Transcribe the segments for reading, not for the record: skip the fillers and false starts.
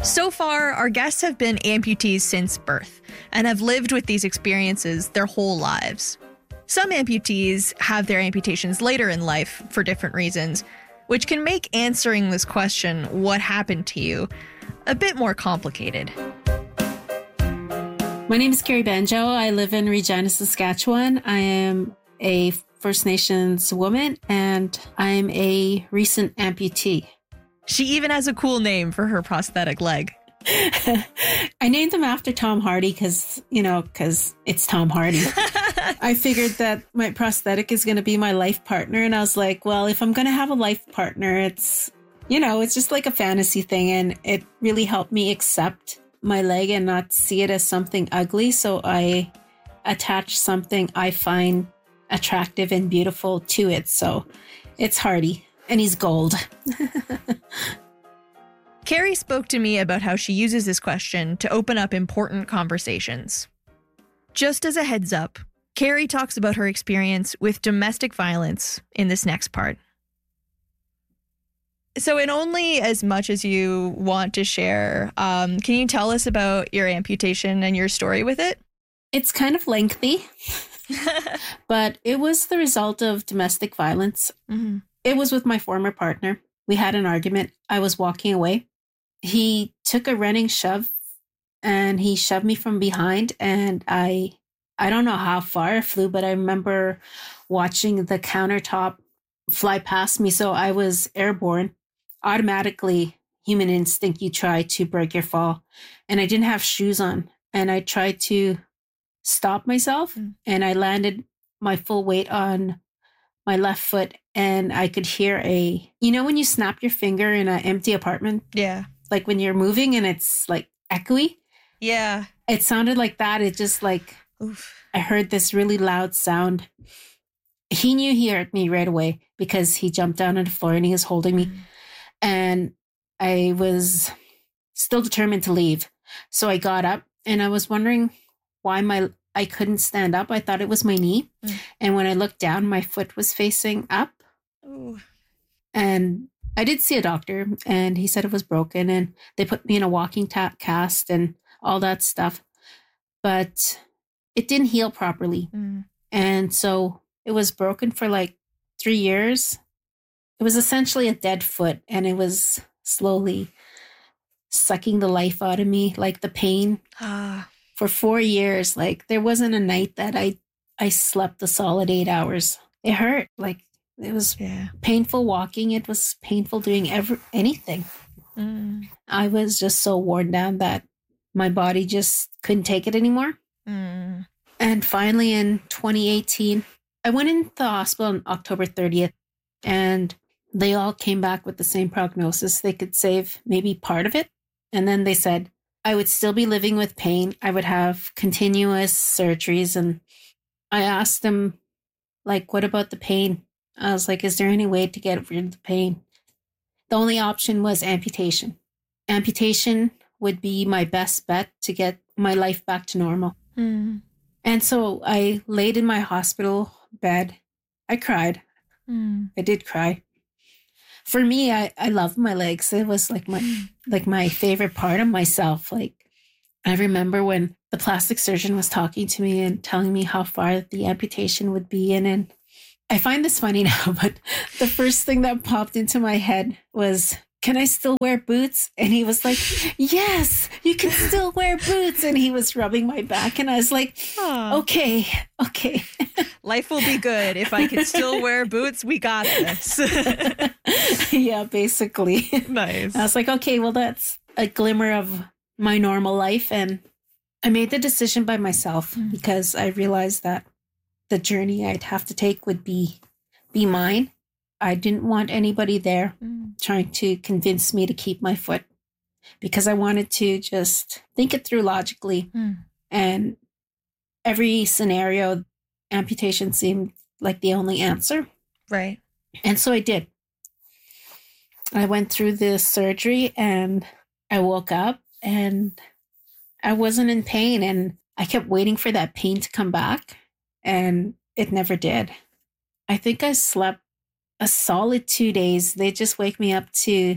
So far, our guests have been amputees since birth and have lived with these experiences their whole lives. Some amputees have their amputations later in life for different reasons, which can make answering this question, what happened to you, a bit more complicated. My name is Carrie Banjo. I live in Regina, Saskatchewan. I am a First Nations woman and I'm a recent amputee. She even has a cool name for her prosthetic leg. I named him after Tom Hardy because it's Tom Hardy. I figured that my prosthetic is going to be my life partner. And I was like, well, if I'm going to have a life partner, it's just like a fantasy thing. And it really helped me accept my leg and not see it as something ugly. So I attached something I find attractive and beautiful to it. So it's Hardy. And he's gold. Carrie spoke to me about how she uses this question to open up important conversations. Just as a heads up, Carrie talks about her experience with domestic violence in this next part. So in only as much as you want to share, can you tell us about your amputation and your story with it? It's kind of lengthy, but it was the result of domestic violence. Mm-hmm. It was with my former partner. We had an argument. I was walking away. He took a running shove and he shoved me from behind. And I don't know how far I flew, but I remember watching the countertop fly past me. So I was airborne. Automatically, human instinct, you try to break your fall. And I didn't have shoes on. And I tried to stop myself. And I landed my full weight on my left foot. And I could hear when you snap your finger in an empty apartment? Yeah. Like when you're moving and it's like echoey? Yeah. It sounded like that. It just like, oof. I heard this really loud sound. He knew he heard me right away because he jumped down on the floor and he was holding me. And I was still determined to leave. So I got up and I was wondering why I couldn't stand up. I thought it was my knee. And when I looked down, my foot was facing up. Ooh. And I did see a doctor and he said it was broken and they put me in a walking cast and all that stuff. But it didn't heal properly. And so it was broken for like 3 years. It was essentially a dead foot and it was slowly sucking the life out of me, like the pain. For 4 years, like there wasn't a night that I slept a solid 8 hours. It hurt. Like it was painful walking. It was painful doing anything. I was just so worn down that my body just couldn't take it anymore. And finally in 2018, I went into the hospital on October 30th and they all came back with the same prognosis. They could save maybe part of it. And then they said, I would still be living with pain. I would have continuous surgeries. And I asked them, like, what about the pain? I was like, is there any way to get rid of the pain? The only option was amputation. Amputation would be my best bet to get my life back to normal. And so I laid in my hospital bed. I cried. I did cry. For me, I love my legs. It was like my favorite part of myself. Like I remember when the plastic surgeon was talking to me and telling me how far the amputation would be in. And I find this funny now, but the first thing that popped into my head was, can I still wear boots? And he was like, yes, you can still wear boots. And he was rubbing my back. And I was like, okay. Life will be good. If I can still wear boots, we got this. Yeah, basically. Nice. I was like, okay, well, that's a glimmer of my normal life. And I made the decision by myself because I realized that the journey I'd have to take would be mine. I didn't want anybody there trying to convince me to keep my foot because I wanted to just think it through logically. And every scenario, amputation seemed like the only answer. Right. And so I did. I went through the surgery and I woke up and I wasn't in pain. And I kept waiting for that pain to come back and it never did. I think I slept a solid 2 days. They just wake me up to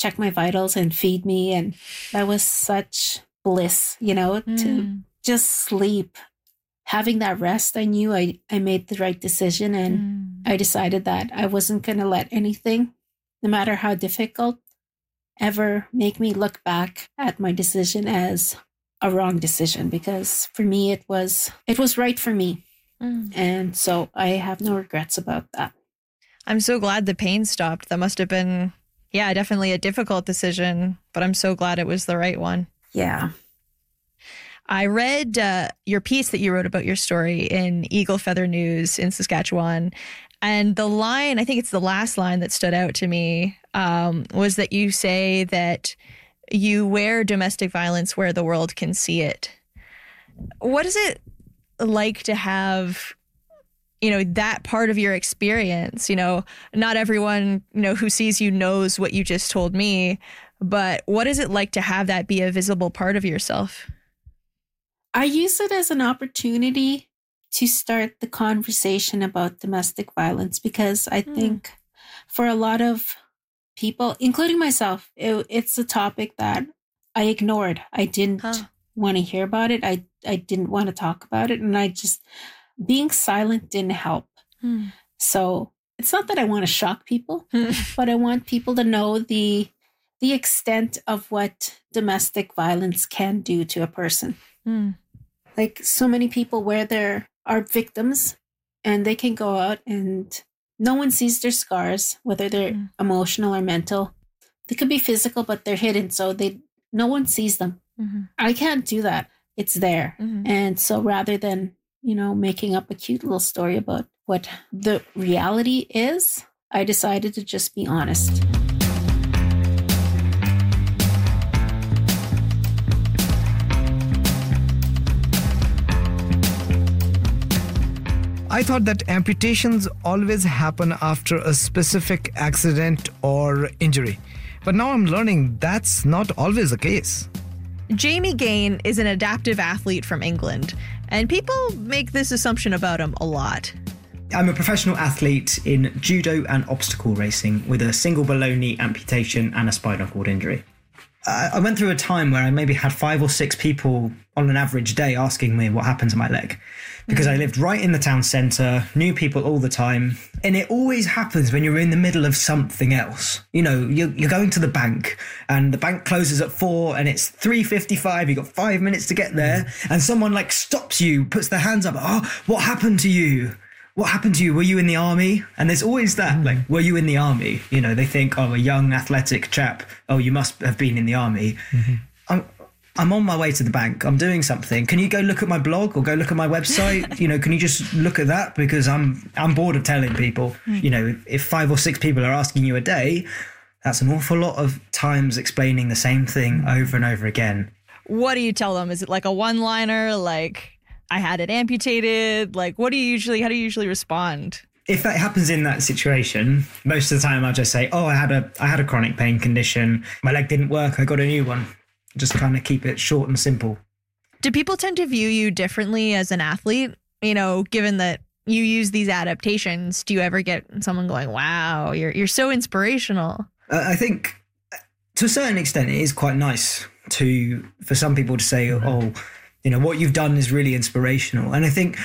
check my vitals and feed me. And that was such bliss, to just sleep. Having that rest, I knew I made the right decision. And I decided that I wasn't going to let anything, no matter how difficult, ever make me look back at my decision as a wrong decision, because for me, it was right for me. And so I have no regrets about that. I'm so glad the pain stopped. That must have been, definitely a difficult decision, but I'm so glad it was the right one. Yeah. I read your piece that you wrote about your story in Eagle Feather News in Saskatchewan. And the line, I think it's the last line that stood out to me, was that you say that you wear domestic violence where the world can see it. What is it like to have, that part of your experience? Not everyone, who sees you knows what you just told me, but what is it like to have that be a visible part of yourself? I use it as an opportunity to start the conversation about domestic violence, because I think for a lot of people, including myself, it's a topic that I ignored. I didn't want to hear about it. I didn't want to talk about it. And being silent didn't help. So it's not that I want to shock people, but I want people to know the extent of what domestic violence can do to a person. Like, so many people are victims, and they can go out and no one sees their scars, whether they're emotional or mental. They could be physical, but they're hidden, so no one sees them. I can't do that. It's there. And so rather than, making up a cute little story about what the reality is, I decided to just be honest. I thought that amputations always happen after a specific accident or injury. But now I'm learning that's not always the case. Jamie Gain is an adaptive athlete from England, and people make this assumption about him a lot. I'm a professional athlete in judo and obstacle racing with a single below knee amputation and a spinal cord injury. I went through a time where I maybe had 5 or 6 people on an average day asking me what happened to my leg, because I lived right in the town centre, knew people all the time. And it always happens when you're in the middle of something else. You're going to the bank and the bank closes at 4 and it's 3:55. You've got 5 minutes to get there and someone stops you, puts their hands up. Oh, what happened to you? What happened to you? Were you in the army? And there's always that, were you in the army? They think, oh, a young athletic chap. Oh, you must have been in the army. I'm on my way to the bank. I'm doing something. Can you go look at my blog or go look at my website? Can you just look at that? Because I'm bored of telling people, if 5 or 6 people are asking you a day, that's an awful lot of times explaining the same thing over and over again. What do you tell them? Is it like a one-liner? I had it amputated? How do you usually respond? If that happens in that situation, most of the time I'll just say, oh, I had a chronic pain condition. My leg didn't work. I got a new one. Just kind of keep it short and simple. Do people tend to view you differently as an athlete? Given that you use these adaptations, do you ever get someone going, wow, you're so inspirational? I think to a certain extent, it is quite nice for some people to say, oh, what you've done is really inspirational. And I think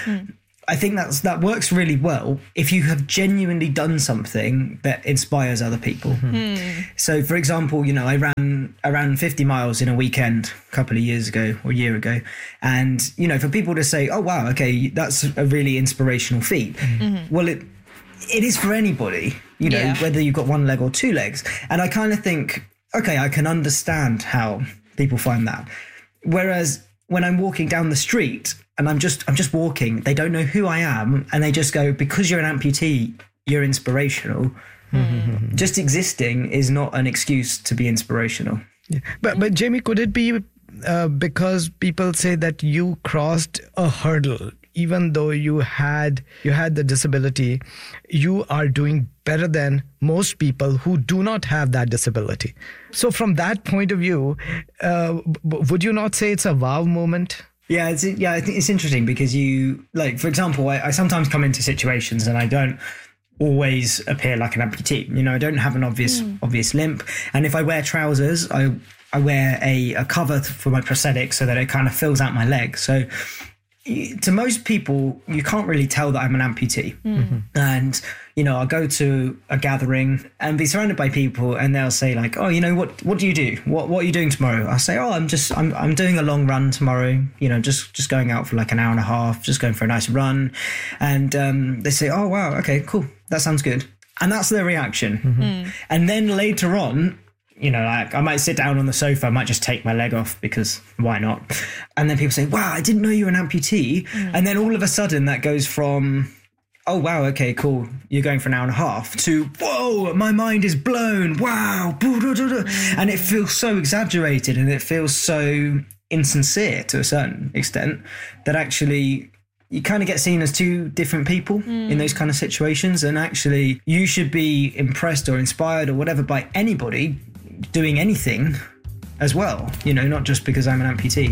that works really well if you have genuinely done something that inspires other people. So, for example, I ran around 50 miles in a weekend a couple of years ago or a year ago. And, for people to say, oh, wow, okay, that's a really inspirational feat. Well, it is for anybody, whether you've got one leg or 2 legs. And I kind of think, okay, I can understand how people find that. Whereas when I'm walking down the street and I'm just walking, they don't know who I am, and they just go, because you're an amputee, you're inspirational. Just existing is not an excuse to be inspirational. Yeah. But Jamie, could it be because people say that you crossed a hurdle, even though you had the disability, you are doing better than most people who do not have that disability? So from that point of view, would you not say it's a wow moment? Yeah, I think it's interesting because for example, I sometimes come into situations and I don't always appear like an amputee. You know, I don't have an obvious limp. And if I wear trousers, I wear a cover for my prosthetic so that it kind of fills out my leg. So to most people, you can't really tell that I'm an amputee. And, you know, I'll go to a gathering and be surrounded by people and they'll say like, oh, you know, what do you do? What are you doing tomorrow? I'll say, oh, I'm doing a long run tomorrow, you know, just going out for like an hour and a half, just going for a nice run. And they say, oh, wow, okay, cool. That sounds good. And that's their reaction. And then later on, you know, like I might sit down on the sofa, I might just take my leg off because why not? And then people say, wow, I didn't know you were an amputee. And then all of a sudden that goes from, oh, wow, okay, cool, you're going for an hour and a half, to, whoa, my mind is blown, wow. And it feels so exaggerated and it feels so insincere to a certain extent that actually you kind of get seen as two different people in those kind of situations. And actually you should be impressed or inspired or whatever by anybody doing anything as well, you know, not just because I'm an amputee.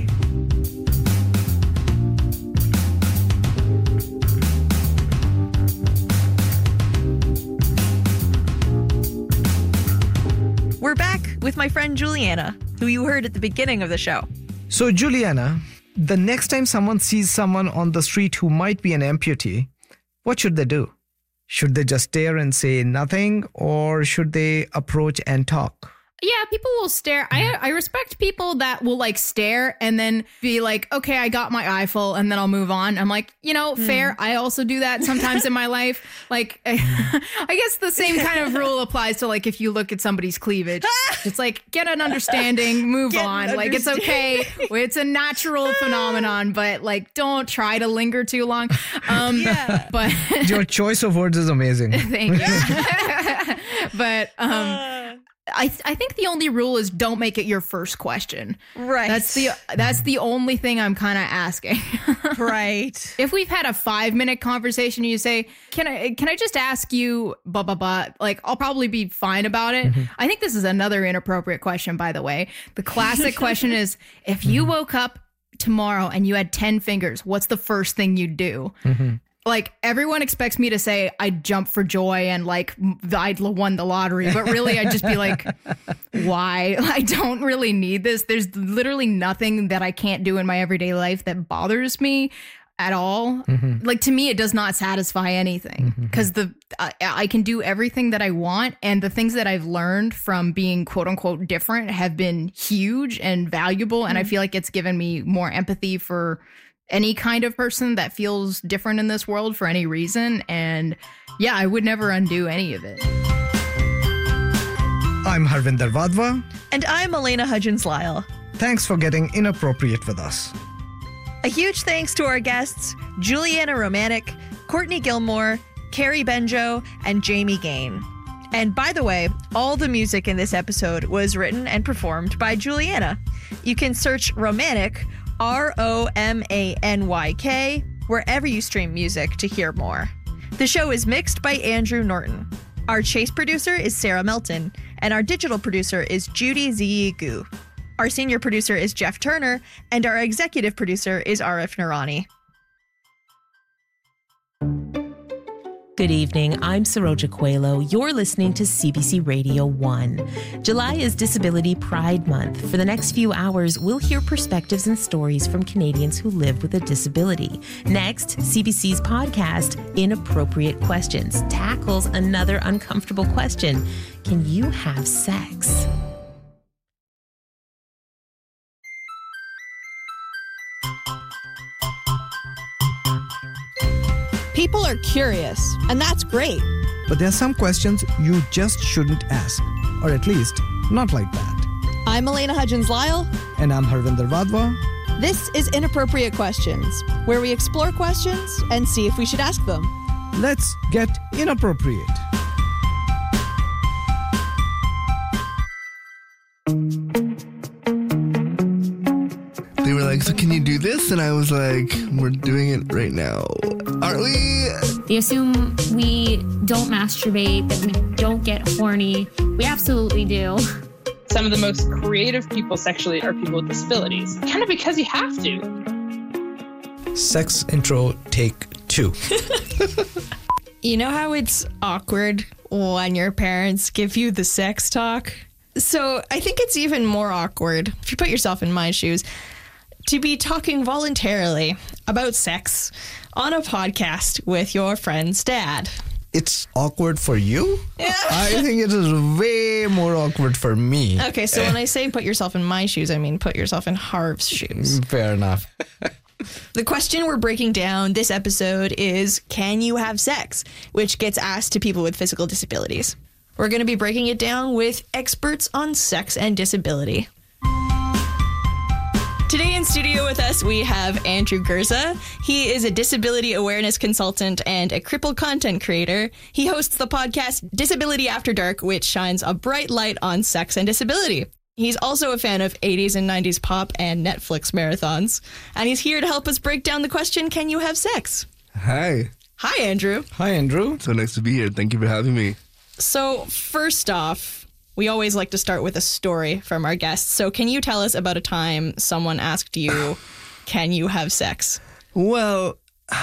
We're back with my friend Juliana, who you heard at the beginning of the show. So, Juliana, the next time someone sees someone on the street who might be an amputee, what should they do? Should they just stare and say nothing, or should they approach and talk? Yeah, people will stare. I respect people that will like stare and then be like, okay, I got my eyeful and then I'll move on. I'm like, you know, fair. I also do that sometimes in my life. Like, I guess the same kind of rule applies to like if you look at somebody's cleavage. It's like, get an understanding, move on. Like, it's okay. It's a natural phenomenon, but like, don't try to linger too long. But your choice of words is amazing. Thank you. But I think the only rule is don't make it your first question. Right. That's the only thing I'm kind of asking. Right. If we've had a 5-minute conversation and you say, can I just ask you blah, blah, blah, like I'll probably be fine about it. I think this is another inappropriate question, by the way. The classic question is, if you woke up tomorrow and you had 10 fingers, what's the first thing you'd do? Like, everyone expects me to say I'd jump for joy and like I'd won the lottery, but really I'd just be like, why? I don't really need this. There's literally nothing that I can't do in my everyday life that bothers me at all. Like, to me, it does not satisfy anything because I can do everything that I want. And the things that I've learned from being quote unquote different have been huge and valuable. And I feel like it's given me more empathy for any kind of person that feels different in this world for any reason. And yeah, I would never undo any of it. I'm Harvinder Wadhwa. And I'm Elena Hudgens-Lyle. Thanks for getting inappropriate with us. A huge thanks to our guests, Juliana Romanek, Courtney Gilmore, Carrie Benjo, and Jamie Gain. And by the way, all the music in this episode was written and performed by Juliana. You can search Romanek, ROMANYK, wherever you stream music to hear more. The show is mixed by Andrew Norton. Our chase producer is Sarah Melton, and our digital producer is Judy Ziyi-Gu. Our senior producer is Jeff Turner, and our executive producer is Arif Nurani. Good evening. I'm Saroja Coelho. You're listening to CBC Radio 1. July is Disability Pride Month. For the next few hours, we'll hear perspectives and stories from Canadians who live with a disability. Next, CBC's podcast, Inappropriate Questions, tackles another uncomfortable question. Can you have sex? People are curious, and that's great. But there are some questions you just shouldn't ask, or at least not like that. I'm Elena Hudgens-Lyle. And I'm Harvinder Wadhwa. This is Inappropriate Questions, where we explore questions and see if we should ask them. Let's get inappropriate. They were like, so can you do this? And I was like, we're doing it right now. Aren't we? They assume we don't masturbate, that we don't get horny. We absolutely do. Some of the most creative people sexually are people with disabilities. Kind of because you have to. Sex intro take 2. You know how it's awkward when your parents give you the sex talk? So I think it's even more awkward, if you put yourself in my shoes, to be talking voluntarily about sex on a podcast with your friend's dad. It's awkward for you? Yeah. I think it is way more awkward for me. Okay, so when I say put yourself in my shoes, I mean put yourself in Harv's shoes. Fair enough. The question we're breaking down this episode is, can you have sex? Which gets asked to people with physical disabilities. We're going to be breaking it down with experts on sex and disability. Today in studio with us, we have Andrew Gurza. He is a disability awareness consultant and a crippled content creator. He hosts the podcast Disability After Dark, which shines a bright light on sex and disability. He's also a fan of 80s and 90s pop and Netflix marathons. And he's here to help us break down the question, can you have sex? Hi. Hi, Andrew. Hi, Andrew. So nice to be here. Thank you for having me. So first off, we always like to start with a story from our guests. So can you tell us about a time someone asked you, can you have sex? Well,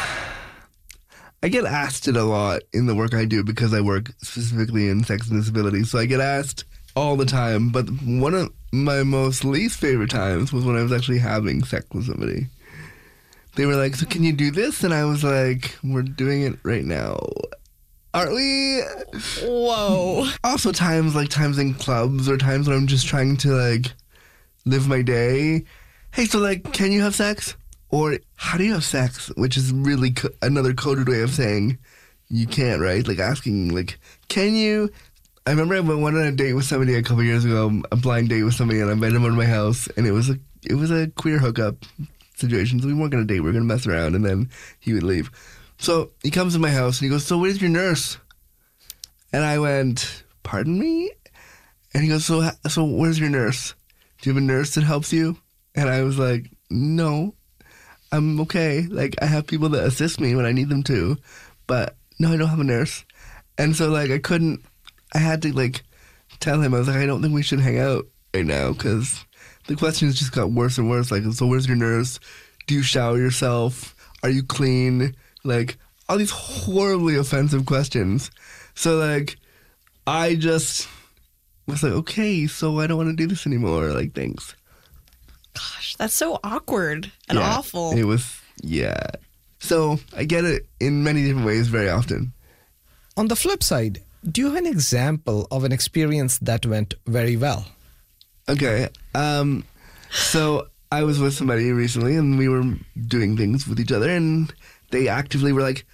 I get asked it a lot in the work I do because I work specifically in sex and disability. So I get asked all the time. But one of my most least favorite times was when I was actually having sex with somebody. They were like, so can you do this? And I was like, we're doing it right now. Aren't we? Whoa. Also times in clubs or times when I'm just trying to like live my day. Hey, so like, can you have sex? Or how do you have sex? Which is really another coded way of saying you can't, right? Like asking like, can you? I remember I went on a date with somebody a couple years ago, a blind date with somebody, and I invited him over to my house, and it was a queer hookup situation. So we weren't gonna date, we were gonna mess around, and then he would leave. So he comes to my house and he goes, so where's your nurse? And I went, pardon me? And he goes, so where's your nurse? Do you have a nurse that helps you? And I was like, no, I'm okay. Like I have people that assist me when I need them to, but no, I don't have a nurse. And so like I had to like tell him, I was like, I don't think we should hang out right now because the questions just got worse and worse. Like, so where's your nurse? Do you shower yourself? Are you clean? Like, all these horribly offensive questions. So, like, I just was like, okay, so I don't want to do this anymore. Like, thanks. Gosh, that's so awkward and awful. It was, yeah. So, I get it in many different ways very often. On the flip side, do you have an example of an experience that went very well? Okay. So, I was with somebody recently, and we were doing things with each other, and they actively were like,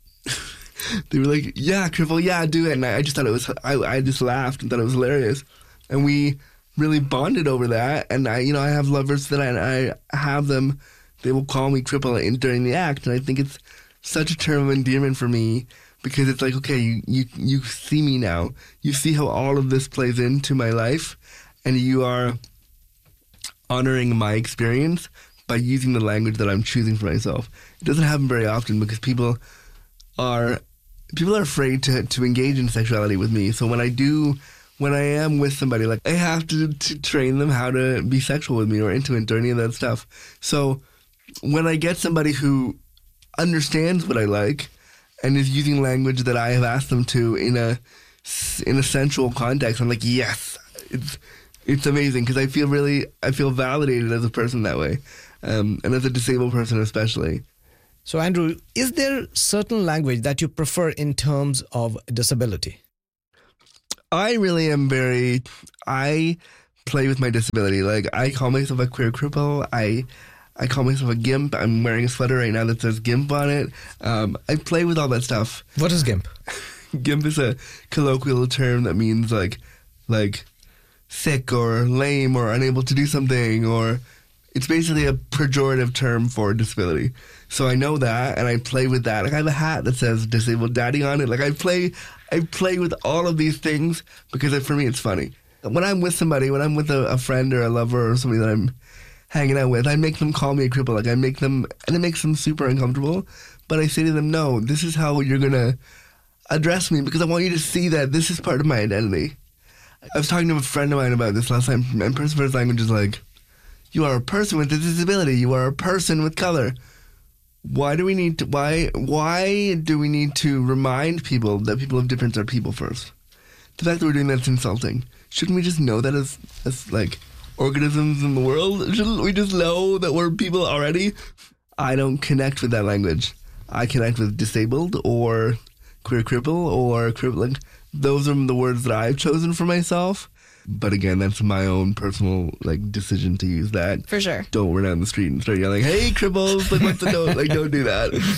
yeah, cripple, yeah, do it. And I just thought it was, I just laughed and thought it was hilarious. And we really bonded over that. And I have lovers that I have them, they will call me cripple during the act. And I think it's such a term of endearment for me because it's like, okay, you see me now. You see how all of this plays into my life and you are honoring my experience by using the language that I'm choosing for myself. It doesn't happen very often because people are afraid to engage in sexuality with me. So when I am with somebody, like I have to train them how to be sexual with me or intimate or any of that stuff. So when I get somebody who understands what I like and is using language that I have asked them to in a sensual context, I'm like, yes, it's amazing because I feel validated as a person that way. And as a disabled person especially. So Andrew, is there certain language that you prefer in terms of disability? I really am I play with my disability. Like I call myself a queer cripple. I call myself a GIMP. I'm wearing a sweater right now that says GIMP on it. I play with all that stuff. What is GIMP? GIMP is a colloquial term that means like sick or lame or unable to do something, or it's basically a pejorative term for disability. So I know that, and I play with that. Like I have a hat that says Disabled Daddy on it. Like I play with all of these things because for me it's funny. When I'm with somebody, when I'm with a friend or a lover or somebody that I'm hanging out with, I make them call me a cripple. Like I make them, and it makes them super uncomfortable. But I say to them, no, this is how you're gonna address me because I want you to see that this is part of my identity. I was talking to a friend of mine about this last time, and person first language is like, you are a person with a disability. You are a person with color. why do we need to remind people that people of difference are people first? The fact that we're doing that's insulting. Shouldn't we just know that as like organisms in the world? Shouldn't we just know that we're people already? I don't connect with that language. I connect with disabled or queer cripple or crippling. Those are the words that I've chosen for myself. But again, that's my own personal decision to use that. For sure. Don't run down the street and start yelling, "Hey, cripples!" Don't do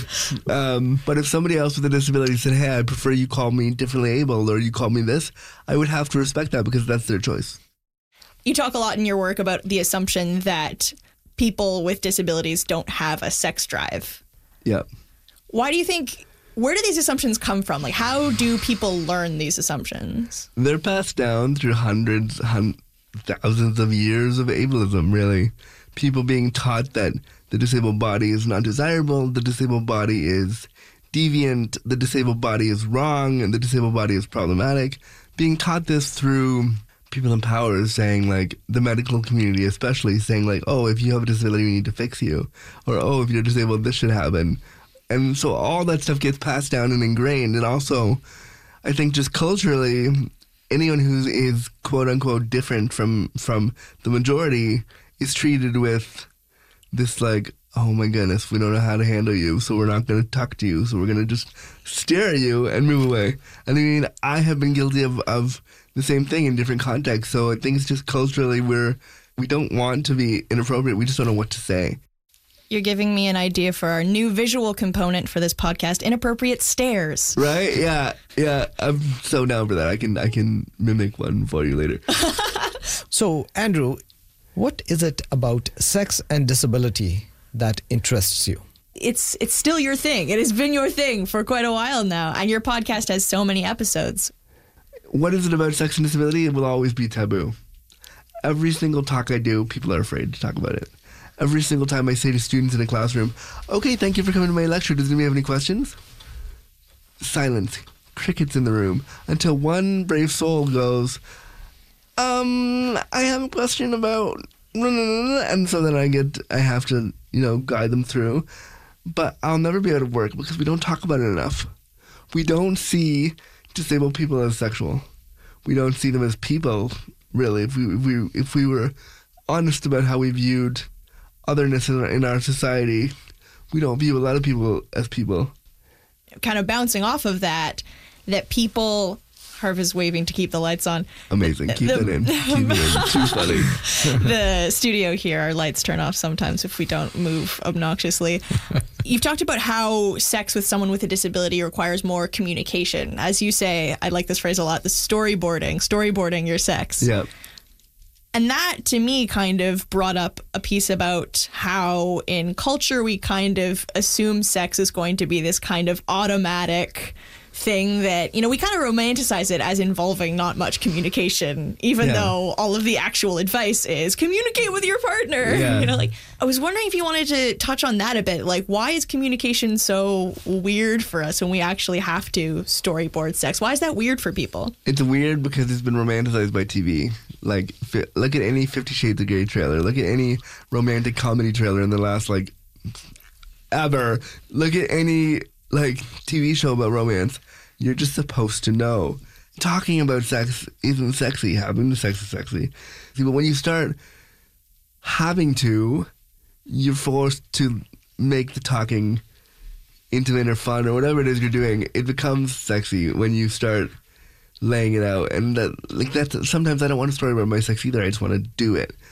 that. But if somebody else with a disability said, "Hey, I prefer you call me differently abled," or "You call me this," I would have to respect that because that's their choice. You talk a lot in your work about the assumption that people with disabilities don't have a sex drive. Yeah. Why do you think? Where do these assumptions come from? How do people learn these assumptions? They're passed down through thousands of years of ableism, really. People being taught that the disabled body is not desirable, the disabled body is deviant, the disabled body is wrong, and the disabled body is problematic. Being taught this through people in power saying, the medical community especially, saying, oh, if you have a disability, we need to fix you. Or, oh, if you're disabled, this should happen. And so all that stuff gets passed down and ingrained. And also, I think just culturally, anyone who is quote-unquote different from the majority is treated with this oh my goodness, we don't know how to handle you, so we're not going to talk to you, so we're going to just stare at you and move away. And I mean, I have been guilty of the same thing in different contexts. So I think it's just culturally we don't want to be inappropriate. We just don't know what to say. You're giving me an idea for our new visual component for this podcast, inappropriate stares. Right? Yeah. I'm so down for that. I can mimic one for you later. So, Andrew, what is it about sex and disability that interests you? It's still your thing. It has been your thing for quite a while now, and your podcast has so many episodes. What is it about sex and disability? It will always be taboo. Every single talk I do, people are afraid to talk about it. Every single time I say to students in a classroom, "Okay, thank you for coming to my lecture. Does anybody have any questions?" Silence. Crickets in the room. Until one brave soul goes, I have a question about... And so then I have to, guide them through. But I'll never be able to work because we don't talk about it enough. We don't see disabled people as sexual. We don't see them as people, really. If we were honest about how we viewed otherness in our society, we don't view a lot of people as people. Kind of bouncing off of that people... Harv is waving to keep the lights on. Amazing. Keep it in. Keep it in. Too funny. The studio here, our lights turn off sometimes if we don't move obnoxiously. You've talked about how sex with someone with a disability requires more communication. As you say, I like this phrase a lot, the storyboarding your sex. Yeah. And that, to me, kind of brought up a piece about how in culture we kind of assume sex is going to be this kind of automatic thing that, we kind of romanticize it as involving not much communication, even though all of the actual advice is communicate with your partner. Yeah. I was wondering if you wanted to touch on that a bit. Why is communication so weird for us when we actually have to storyboard sex? Why is that weird for people? It's weird because it's been romanticized by TV. Look at any 50 Shades of Grey trailer. Look at any romantic comedy trailer in the last, ever. Look at any, TV show about romance. You're just supposed to know. Talking about sex isn't sexy. Having the sex is sexy. See, but when you start having to, you're forced to make the talking intimate or fun or whatever it is you're doing. It becomes sexy when you start laying it out. And that's sometimes I don't want to story about my sex either. I just want to do it.